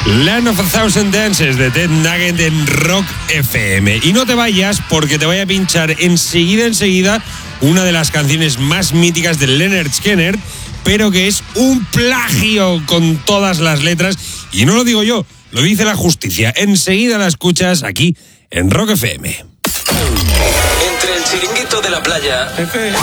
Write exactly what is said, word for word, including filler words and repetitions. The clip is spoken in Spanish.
Land of a Thousand Dances de Ted Nugget en Rock F M. Y no te vayas porque te voy a pinchar enseguida, enseguida, una de las canciones más míticas de Lynyrd Skynyrd, pero que es un plagio con todas las letras. Y no lo digo yo, lo dice la justicia. Enseguida la escuchas aquí en Rock F M. Entre el chiringuito de la playa